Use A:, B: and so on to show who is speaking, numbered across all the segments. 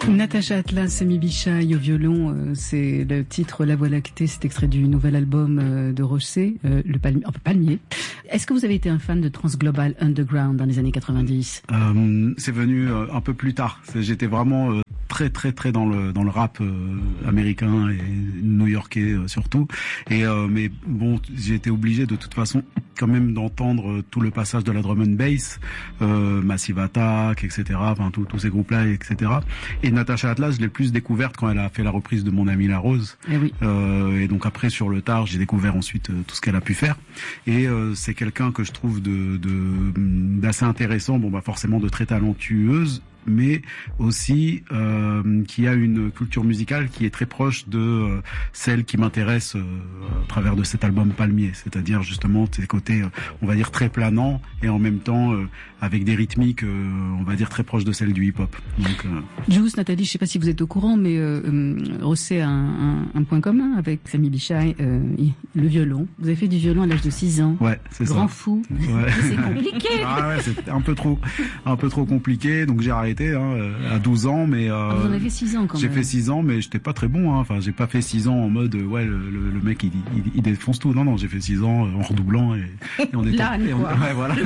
A: Natacha Atlas, Sami Bichai au violon, c'est le titre La Voie lactée, c'est extrait du nouvel album de Rosset, le Palmier. Est-ce que vous avez été un fan de Transglobal Underground dans les années 90 ?
B: C'est venu un peu plus tard. J'étais vraiment très dans le rap américain et new-yorkais surtout. Mais bon, j'ai été obligé de toute façon quand même d'entendre tout le passage de la drum and bass, Massive Attack, etc. Enfin tous ces groupes-là, etc. Et Natacha Atlas, je l'ai plus découverte quand elle a fait la reprise de Mon Ami La Rose.
A: Eh oui.
B: Et donc après sur le tard, j'ai découvert ensuite tout ce qu'elle a pu faire. Et c'est quelqu'un que je trouve d'assez intéressant. Bon bah forcément de très talentueuse, mais aussi qui a une culture musicale qui est très proche de celle qui m'intéresse à travers de cet album Palmier, c'est-à-dire justement ces côtés, on va dire, très planants et en même temps avec des rythmiques, on va dire, très proches de celles du hip-hop. Donc,
A: Juice, Nathalie, je sais pas si vous êtes au courant, mais Rosset a un point commun avec Sami Bichai, le violon. Vous avez fait du violon à l'âge de 6 ans.
B: Ouais, c'est ça.
A: Grand fou.
B: Ouais.
A: C'est compliqué.
B: Ah ouais, c'est un peu trop compliqué, donc j'ai arrêté à 12 ans, mais
A: vous en avez fait 6 ans quand même.
B: J'ai fait 6 ans, mais j'étais pas très bon. Enfin, j'ai pas fait 6 ans en mode ouais le mec il défonce tout. Non, j'ai fait 6 ans en redoublant et on était. Ouais, voilà.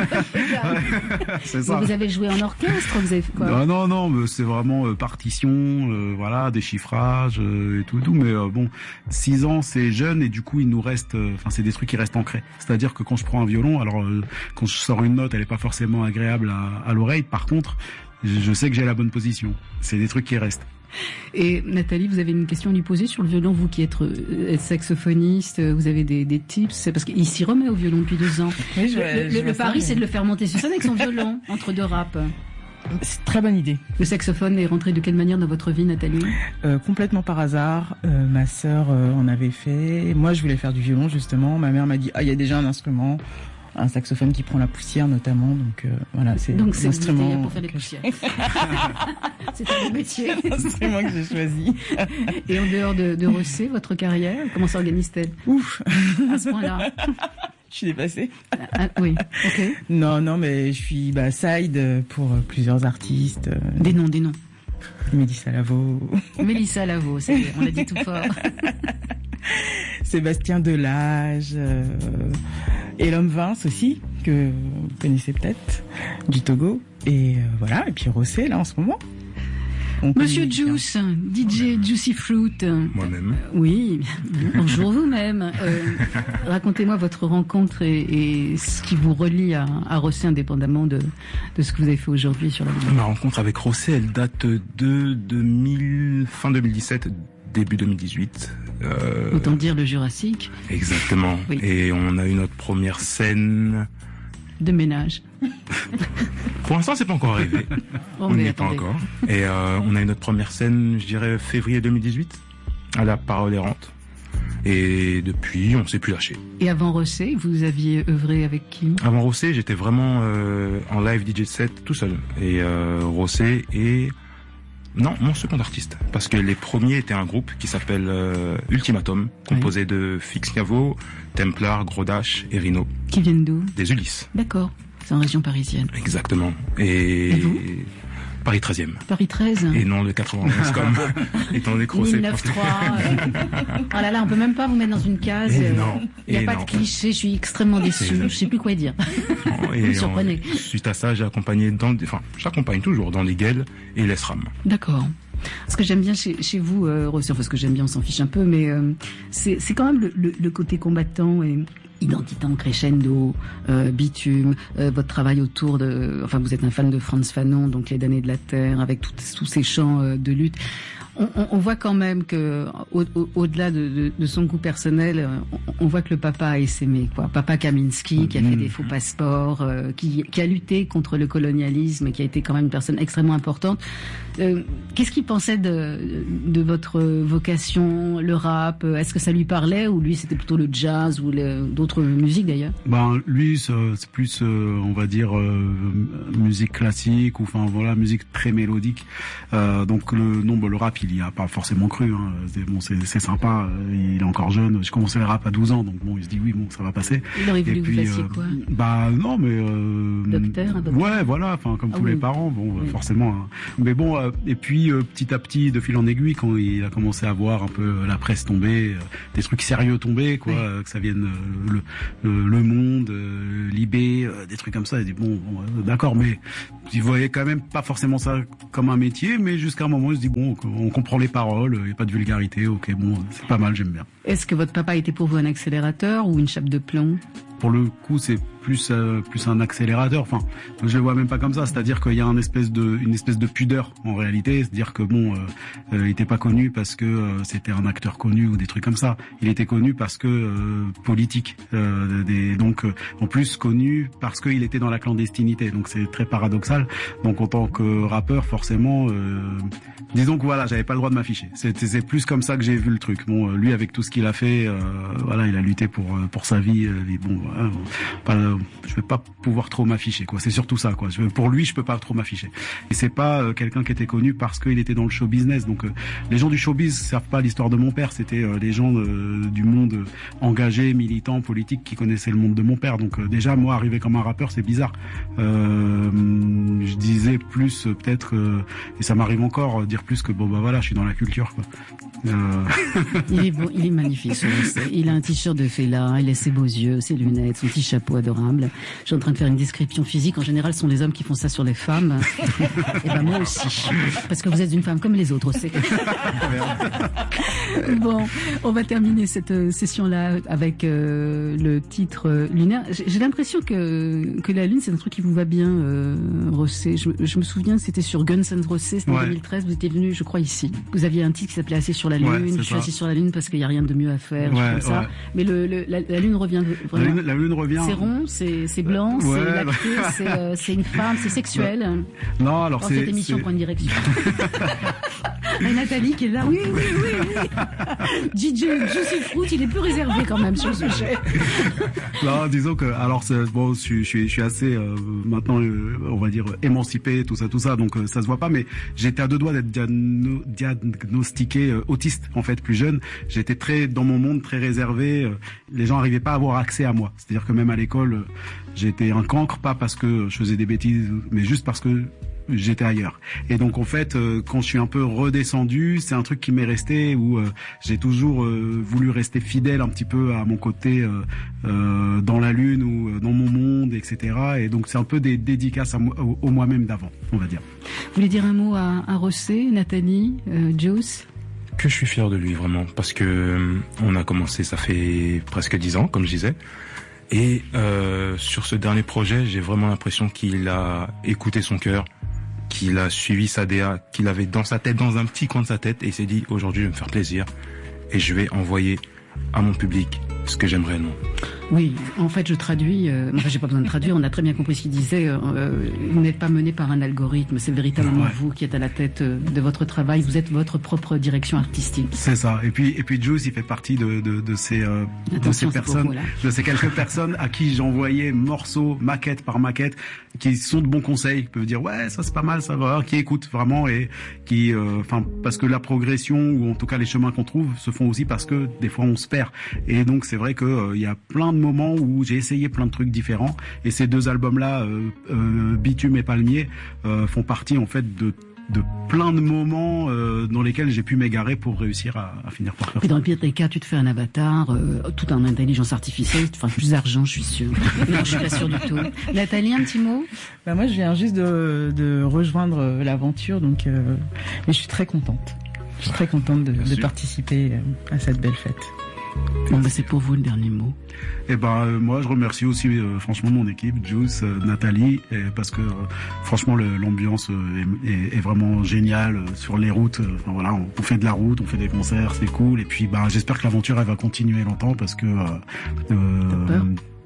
B: C'est ça.
A: Mais vous avez joué en orchestre, vous avez fait quoi?
B: Non, mais c'est vraiment partition, voilà, déchiffrage et tout. Mais bon, 6 ans c'est jeune et du coup il nous reste, enfin c'est des trucs qui restent ancrés. C'est-à-dire que quand je prends un violon, alors quand je sors une note, elle est pas forcément agréable à l'oreille. Par contre, je sais que j'ai la bonne position. C'est des trucs qui restent.
A: Et Nathalie, vous avez une question à lui poser sur le violon, vous qui êtes saxophoniste, vous avez des tips? Parce qu'il s'y remet au violon depuis 2 ans.
C: Oui,
A: le pari, c'est de le faire monter sur scène avec son violon, entre 2 raps.
C: C'est une très bonne idée.
A: Le saxophone est rentré de quelle manière dans votre vie, Nathalie?
C: Complètement par hasard. Ma sœur en avait fait. Moi, je voulais faire du violon, justement. Ma mère m'a dit, il y a déjà un instrument. Un saxophone qui prend la poussière notamment, donc voilà, c'est l'instrument
A: pour faire des poussières. C'est un métier.
C: L'instrument que j'ai choisi.
A: Et en dehors de Rosset, votre carrière, comment s'organise-t-elle?
C: Ouf,
A: à ce point-là.
C: Je suis dépassée.
A: Oui, ok.
C: Non, mais je suis side pour plusieurs artistes.
A: Des noms.
C: Mélissa Lavo.
A: Mélissa Lavo, on l'a dit tout fort.
C: Sébastien Delage, et l'homme Vince aussi, que vous connaissez peut-être, du Togo. Et voilà, et puis Rosset, là, en ce moment.
A: Monsieur Juice, DJ Juicy Fruit.
D: Moi-même.
A: Oui, bonjour vous-même. Racontez-moi votre rencontre et ce qui vous relie à Rosset, indépendamment de ce que vous avez fait aujourd'hui sur la vidéo.
D: Ma rencontre avec Rosset, elle date de fin 2017, début 2018.
A: Autant dire le Jurassique.
D: Exactement. Oui. Et on a eu notre première scène
A: de ménage.
D: Pour l'instant, c'est pas encore arrivé. On n'y est pas encore. Et on a eu notre première scène, je dirais, février 2018, à la Parole Errante. Et depuis, on s'est plus lâché.
A: Et avant Rosset, vous aviez œuvré avec qui?
D: Avant Rosset, j'étais vraiment en live DJ set tout seul. Et Rosset et... Non, mon second artiste. Parce que les premiers étaient un groupe qui s'appelle Ultimatum, composé de Fix Cavo, Templar, Grodash et Rhino.
A: Qui viennent d'où?
D: Des Ulysses.
A: D'accord, c'est en région parisienne.
D: Exactement. Et
A: vous?
D: Paris 13e.
A: Paris 13.
D: Et non le 91 comme étant des Rosset.
A: 9-3. Oh là là, on peut même pas vous mettre dans une case. Il n'y a pas de cliché, je suis extrêmement déçu. Je sais plus quoi dire. Vous me surprenez.
D: Suite à ça, j'accompagne toujours dans les gueules et les SRAM.
A: D'accord. Ce que j'aime bien chez vous, Rosset, enfin ce que j'aime bien, on s'en fiche un peu, mais c'est quand même le côté combattant et identité en crescendo, bitume, votre travail autour de... Enfin, vous êtes un fan de Frantz Fanon, donc Les damnés de la terre, avec tous ces chants de lutte. On voit quand même que au-delà de son goût personnel, on voit que le papa a essaimé, quoi. Papa Kaminski, qui a fait des faux passeports, qui a lutté contre le colonialisme, qui a été quand même une personne extrêmement importante. Qu'est-ce qu'il pensait de votre vocation, le rap? Est-ce que ça lui parlait, ou lui c'était plutôt le jazz ou d'autres musiques d'ailleurs?
B: Lui c'est plus on va dire musique classique, ou enfin voilà, musique très mélodique. Donc le rap qu'il y a pas forcément cru. Hein. C'est sympa. Il est encore jeune. J'ai commencé le rap à 12 ans, donc bon, il se dit oui, bon, ça va passer.
A: Il aurait voulu que vous fassiez quoi?
B: Bah non, mais
A: docteur.
B: Ouais, voilà. Enfin, comme tous les parents, bon, forcément. Hein. Mais bon, et puis petit à petit, de fil en aiguille, quand il a commencé à voir un peu la presse tomber, des trucs sérieux tomber, quoi, que ça vienne le Monde, Libé, des trucs comme ça. Il dit bon, d'accord, mais il voyait quand même pas forcément ça comme un métier, mais jusqu'à un moment, il se dit bon, on comprend les paroles, il n'y a pas de vulgarité, ok, bon, c'est pas mal, j'aime bien.
A: Est-ce que votre papa était pour vous un accélérateur ou une chape de plomb?
B: Pour le coup, c'est plus un accélérateur. Enfin, je le vois même pas comme ça. C'est-à-dire qu'il y a une espèce de pudeur en réalité. C'est-à-dire que bon, il était pas connu parce que c'était un acteur connu ou des trucs comme ça. Il était connu parce que politique. Donc en plus connu parce qu'il était dans la clandestinité. Donc c'est très paradoxal. Donc en tant que rappeur, forcément, disons que voilà, j'avais pas le droit de m'afficher. C'est plus comme ça que j'ai vu le truc. Bon, lui avec tout ce qu'il a fait, voilà, il a lutté pour sa vie. Et bon. Je vais pas pouvoir trop m'afficher, quoi. C'est surtout ça, quoi. Pour lui, je peux pas trop m'afficher. Et c'est pas quelqu'un qui était connu parce qu'il était dans le show business. Donc les gens du showbiz savent pas l'histoire de mon père. C'était les gens du monde engagé, militant, politique qui connaissaient le monde de mon père. Donc déjà, moi, arriver comme un rappeur, c'est bizarre. Je disais plus peut-être, et ça m'arrive encore, dire plus que bon bah voilà, je suis dans la culture, quoi.
A: Il est beau, il est magnifique. Il a un t-shirt de Fela, il a ses beaux yeux, ses lunettes, son petit chapeau adorable. Je suis en train de faire une description physique. En général, ce sont les hommes qui font ça sur les femmes. Et ben moi aussi, parce que vous êtes une femme comme les autres aussi. Bon, on va terminer cette session-là avec le titre lunaire. J'ai l'impression que la lune, c'est un truc qui vous va bien, Rossé. Je me souviens, c'était sur Guns N' Roses, c'était en 2013. Vous étiez venu, je crois, ici. Vous aviez un titre qui s'appelait Assis sur la lune. Je suis assis sur la lune parce qu'il n'y a rien de mieux à faire. Comme ça. Mais la lune revient vraiment.
B: La lune revient.
A: C'est rond, c'est blanc, c'est lacté, c'est une femme, c'est sexuel.
B: Non, alors c'est.
A: Cette émission prend une direction. Et Nathalie qui est là, oui. DJ Juicy Fruit, il est plus réservé quand même sur le sujet.
B: Non, disons que, alors, bon, je suis assez, maintenant, on va dire, émancipé, tout ça, donc ça se voit pas, mais j'étais à 2 doigts d'être diagnostiqué autiste, en fait, plus jeune. J'étais très, dans mon monde, très réservé. Les gens n'arrivaient pas à avoir accès à moi. C'est-à-dire que même à l'école, j'étais un cancre, pas parce que je faisais des bêtises, mais juste parce que j'étais ailleurs. Et donc en fait, quand je suis un peu redescendu, c'est un truc qui m'est resté où j'ai toujours voulu rester fidèle un petit peu à mon côté dans la lune ou dans mon monde, etc. Et donc c'est un peu des dédicaces au moi-même d'avant, on va dire.
A: Vous voulez dire un mot à Rossé, Nathalie, Juice?
D: Que je suis fier de lui vraiment, parce que on a commencé, ça fait presque 10 ans, comme je disais. Et sur ce dernier projet, j'ai vraiment l'impression qu'il a écouté son cœur, qu'il a suivi sa DA, qu'il avait dans sa tête, dans un petit coin de sa tête, et il s'est dit aujourd'hui je vais me faire plaisir et je vais envoyer à mon public ce que j'aime réellement.
A: Oui, en fait, je traduis. Enfin, j'ai pas besoin de traduire. On a très bien compris ce qu'il disait. Vous n'êtes pas mené par un algorithme. C'est véritablement vous qui êtes à la tête de votre travail. Vous êtes votre propre direction artistique.
B: C'est ça. Et puis Juice, il fait partie de ces personnes, de ces quelques personnes à qui j'envoyais morceaux, maquette par maquette, qui sont de bons conseils, qui peuvent dire ouais, ça c'est pas mal, ça va, qui écoutent vraiment et qui, parce que la progression ou en tout cas les chemins qu'on trouve se font aussi parce que des fois on se perd. Et donc c'est vrai que il y a plein de moments où j'ai essayé plein de trucs différents et ces 2 albums-là, Bitume et Palmier, font partie en fait de plein de moments dans lesquels j'ai pu m'égarer pour réussir à finir par faire.
A: Et dans le pire des cas, tu te fais un avatar, tout en intelligence artificielle, enfin plus d'argent, je suis sûre. Non, je suis pas sûre du tout. Nathalie, un petit mot?
C: Bah moi, je viens juste de rejoindre l'aventure, donc mais je suis très contente. Je suis très contente de participer à cette belle fête.
A: Bon, bah c'est pour vous le dernier mot.
B: Et moi je remercie aussi franchement mon équipe, Juice, Nathalie, parce que franchement l'ambiance est vraiment géniale sur les routes. Enfin voilà, on fait de la route, on fait des concerts, c'est cool. Et puis j'espère que l'aventure elle va continuer longtemps parce que
A: t'as peur?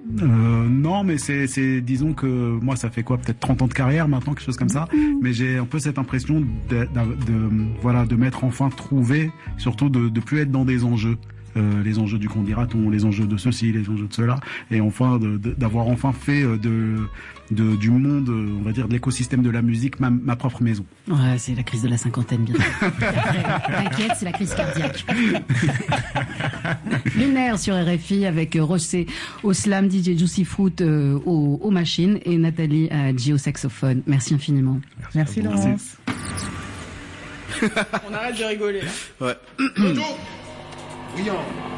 B: Non, mais c'est disons que moi ça fait quoi, peut-être 30 ans de carrière maintenant, quelque chose comme ça, mais j'ai un peu cette impression de mettre enfin trouvé, surtout de plus être dans des enjeux. les enjeux du candidaton, les enjeux de ceci, les enjeux de cela, et enfin d'avoir enfin fait du monde, on va dire, de l'écosystème de la musique, ma propre maison.
A: Ouais, c'est la crise de la cinquantaine, bien sûr. T'inquiète, c'est la crise cardiaque. Lunaire sur RFI avec Rossé au slam, DJ Juicy Fruit aux machines et Nathalie G au saxophone. Merci infiniment.
C: Merci Laurence. On arrête de rigoler là.
E: Ouais.
C: Brillant.